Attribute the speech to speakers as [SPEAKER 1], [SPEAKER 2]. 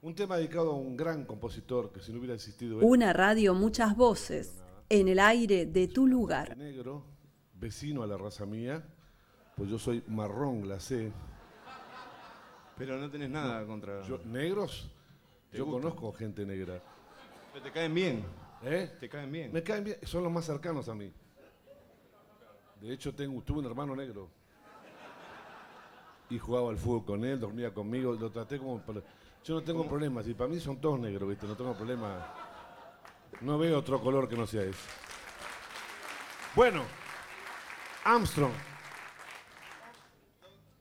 [SPEAKER 1] Un tema dedicado a un gran compositor que si no hubiera existido él,
[SPEAKER 2] Una radio, muchas voces, en el aire de tu lugar.
[SPEAKER 1] negro, vecino a la raza mía, pues yo soy marrón glacé.
[SPEAKER 3] Pero no tenés nada contra...
[SPEAKER 1] ¿Negros? Yo
[SPEAKER 3] gusta?
[SPEAKER 1] conozco gente negra.
[SPEAKER 3] Pero te caen bien.
[SPEAKER 1] ¿Eh?
[SPEAKER 3] Te caen bien.
[SPEAKER 1] Me caen bien, son los más cercanos a mí. De hecho, tuve un hermano negro. Y jugaba al fútbol con él, dormía conmigo, lo traté como... Yo no tengo problemas, y para mí son todos negros, ¿viste? No tengo problema. No veo otro color que no sea ese. Bueno, Armstrong.